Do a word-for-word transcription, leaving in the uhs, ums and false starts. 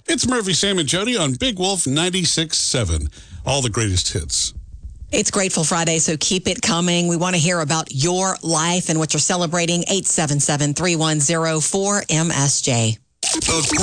It's Murphy, Sam, and Jody on Big Wolf ninety-six seven. All the greatest hits. It's Grateful Friday, so keep it coming. We want to hear about your life and what you're celebrating. eight seven seven, three one zero, four M S J.